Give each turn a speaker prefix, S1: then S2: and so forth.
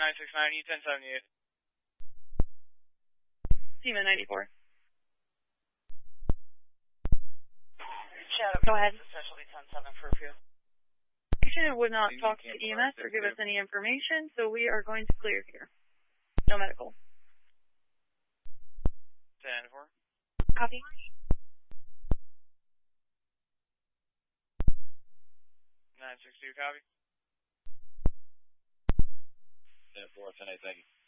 S1: 969, E1078.
S2: SEMA 94.
S3: Shadow,
S2: go ahead.
S3: Specialty 10-7 for review.
S2: Patient would not talk to EMS or give us any information, so we are going to clear here. No medical.
S1: 10-4.
S2: Copy.
S1: 962, copy.
S4: 10-4, 10-8, thank you.